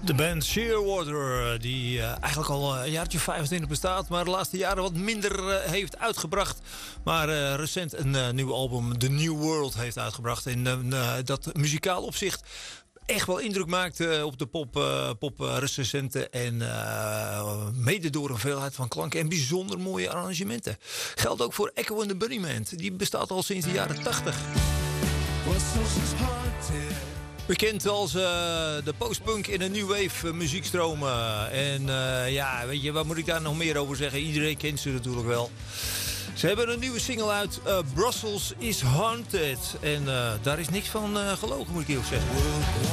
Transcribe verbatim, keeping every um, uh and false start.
De band Shearwater, die uh, eigenlijk al een jaartje vijfentwintig bestaat, maar de laatste jaren wat minder uh, heeft uitgebracht. Maar uh, recent een uh, nieuw album, The New World, heeft uitgebracht. En uh, dat muzikaal opzicht echt wel indruk maakt uh, op de pop, uh, pop uh, recensenten. En uh, mede door een veelheid van klanken en bijzonder mooie arrangementen. Geldt ook voor Echo and the Bunnymen. Die bestaat al sinds de jaren tachtig. Bekend als uh, de postpunk in een new wave uh, muziekstromen. En uh, ja, weet je, wat moet ik daar nog meer over zeggen? Iedereen kent ze natuurlijk wel. Ze hebben een nieuwe single uit, uh, Brussels is Haunted. En uh, daar is niks van uh, gelogen, moet ik eerlijk zeggen.